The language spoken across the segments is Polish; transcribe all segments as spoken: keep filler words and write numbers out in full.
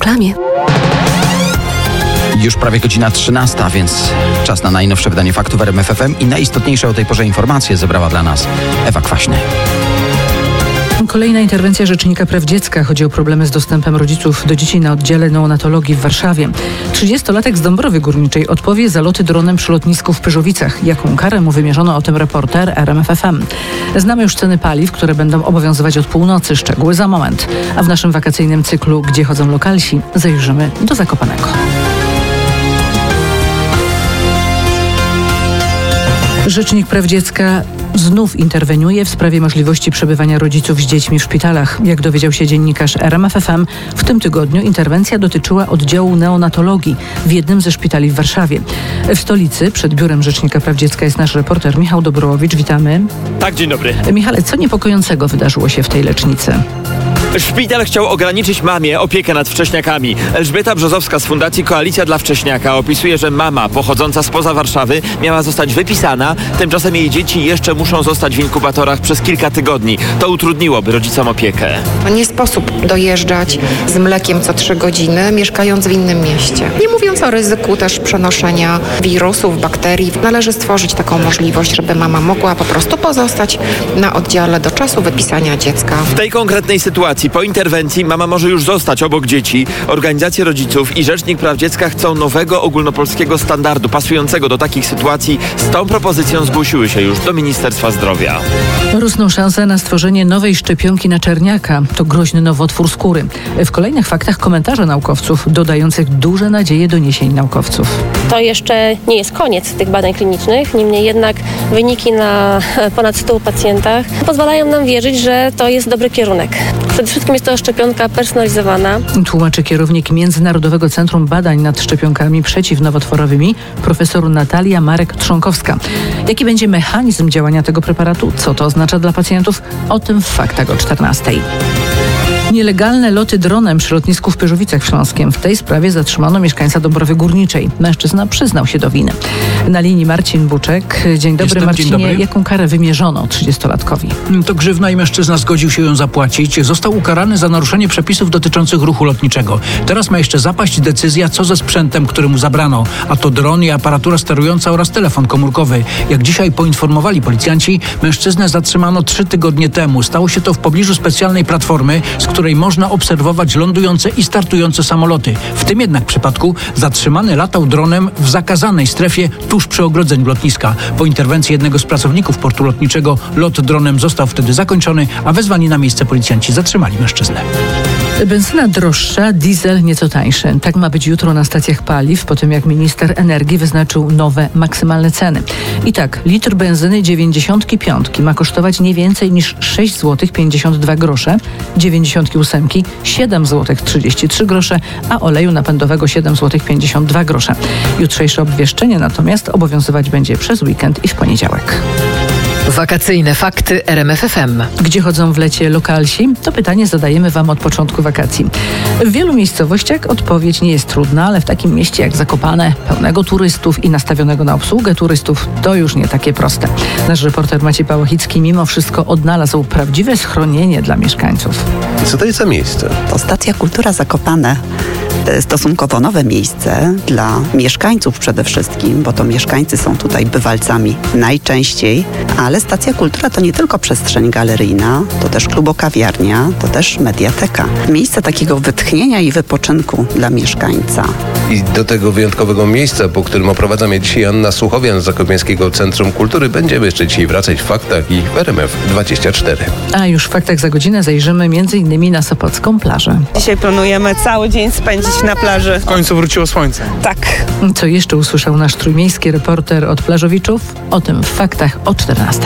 reklamie. Już prawie godzina trzynasta, więc czas na najnowsze wydanie faktów w R M F F M i najistotniejsze o tej porze informacje zebrała dla nas Ewa Kwaśny. Kolejna interwencja Rzecznika Praw Dziecka. Chodzi o problemy z dostępem rodziców do dzieci na oddziale neonatologii w Warszawie. trzydziestolatek z Dąbrowy Górniczej odpowie za loty dronem przy lotnisku w Pyrzowicach. Jaką karę mu wymierzono, o tym reporter R M F F M. Znamy już ceny paliw, które będą obowiązywać od północy. Szczegóły za moment. A w naszym wakacyjnym cyklu Gdzie chodzą lokalsi zajrzymy do Zakopanego. Rzecznik Praw Dziecka znów interweniuje w sprawie możliwości przebywania rodziców z dziećmi w szpitalach. Jak dowiedział się dziennikarz R M F F M, w tym tygodniu interwencja dotyczyła oddziału neonatologii w jednym ze szpitali w Warszawie. W stolicy przed biurem Rzecznika Praw Dziecka jest nasz reporter Michał Dobrowicz. Witamy. Tak, dzień dobry. Michale, co niepokojącego wydarzyło się w tej lecznicy? Szpital chciał ograniczyć mamie opiekę nad wcześniakami. Elżbieta Brzozowska z Fundacji Koalicja dla Wcześniaka opisuje, że mama pochodząca spoza Warszawy miała zostać wypisana, tymczasem jej dzieci jeszcze muszą zostać w inkubatorach przez kilka tygodni. To utrudniłoby rodzicom opiekę. Nie sposób dojeżdżać z mlekiem co trzy godziny, mieszkając w innym mieście. Nie mówiąc o ryzyku też przenoszenia wirusów, bakterii, należy stworzyć taką możliwość, żeby mama mogła po prostu pozostać na oddziale do czasu wypisania dziecka. W tej konkretnej sytuacji po interwencji mama może już zostać obok dzieci. Organizacje rodziców i Rzecznik Praw Dziecka chcą nowego ogólnopolskiego standardu pasującego do takich sytuacji. Z tą propozycją zgłosiły się już do Ministerstwa Zdrowia. Rosną szanse na stworzenie nowej szczepionki na czerniaka. To groźny nowotwór skóry. W kolejnych faktach komentarze naukowców dodających duże nadzieje doniesień naukowców. To jeszcze nie jest koniec tych badań klinicznych, niemniej jednak wyniki na ponad stu pacjentach pozwalają nam wierzyć, że to jest dobry kierunek. Przede wszystkim jest to szczepionka personalizowana. Tłumaczy kierownik Międzynarodowego Centrum Badań nad Szczepionkami Przeciwnowotworowymi profesor Natalia Marek-Trzonkowska. Jaki będzie mechanizm działania tego preparatu? Co to oznacza dla pacjentów? O tym w faktach o czternastej. Nielegalne loty dronem przy lotnisku w Pyrzowicach Śląskiem. W tej sprawie zatrzymano mieszkańca Dąbrowy Górniczej. Mężczyzna przyznał się do winy. Na linii Marcin Buczek. Dzień dobry, Jestem, Marcinie. dzień dobry. Jaką karę wymierzono trzydziestolatkowi? To grzywna i mężczyzna zgodził się ją zapłacić. Został ukarany za naruszenie przepisów dotyczących ruchu lotniczego. Teraz ma jeszcze zapaść decyzja, co ze sprzętem, który mu zabrano. A to dron i aparatura sterująca oraz telefon komórkowy. Jak dzisiaj poinformowali policjanci, mężczyznę zatrzymano trzy tygodnie temu. Stało się to w pobliżu specjalnej platformy, z której można obserwować lądujące i startujące samoloty. W tym jednak przypadku zatrzymany latał dronem w zakazanej strefie tuż przy ogrodzeniu lotniska. Po interwencji jednego z pracowników portu lotniczego lot dronem został wtedy zakończony, a wezwani na miejsce policjanci zatrzymali mężczyznę. Benzyna droższa, diesel nieco tańszy. Tak ma być jutro na stacjach paliw, po tym jak minister energii wyznaczył nowe maksymalne ceny. I tak, litr benzyny dziewięćdziesiąt pięć ma kosztować nie więcej niż sześć złotych pięćdziesiąt dwa grosze, dziewięćdziesiąt osiem siedem złotych trzydzieści trzy grosze, a oleju napędowego siedem złotych pięćdziesiąt dwa grosze. Jutrzejsze obwieszczenie natomiast obowiązywać będzie przez weekend i w poniedziałek. Wakacyjne fakty R M F F M. Gdzie chodzą w lecie lokalsi? To pytanie zadajemy Wam od początku wakacji. W wielu miejscowościach odpowiedź nie jest trudna, ale w takim mieście jak Zakopane, pełnego turystów i nastawionego na obsługę turystów, to już nie takie proste. Nasz reporter Maciej Pałachicki mimo wszystko odnalazł prawdziwe schronienie dla mieszkańców. Co to jest za miejsce? To Stacja Kultura Zakopane. Stosunkowo nowe miejsce dla mieszkańców przede wszystkim, bo to mieszkańcy są tutaj bywalcami najczęściej, ale Stacja Kultura to nie tylko przestrzeń galeryjna, to też klubokawiarnia, to też mediateka. Miejsce takiego wytchnienia i wypoczynku dla mieszkańca. I do tego wyjątkowego miejsca, po którym oprowadza mnie dzisiaj Anna Słuchowian z Zakopiańskiego Centrum Kultury, będziemy jeszcze dzisiaj wracać w faktach i w R M F dwadzieścia cztery. A już w faktach za godzinę zajrzymy między innymi na Sopocką plażę. Dzisiaj planujemy cały dzień spędzić na plaży. W końcu wróciło słońce. Tak. Co jeszcze usłyszał nasz trójmiejski reporter od plażowiczów? O tym w faktach o czternastej.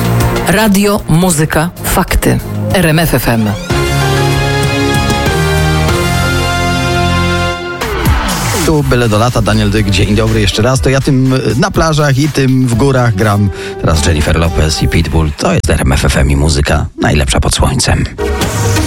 Radio, muzyka, fakty. R M F F M. Tu byle do lata, Daniel Dyk, dzień dobry jeszcze raz. To ja tym na plażach i tym w górach gram. Teraz Jennifer Lopez i Pitbull. To jest R M F F M i muzyka najlepsza pod słońcem.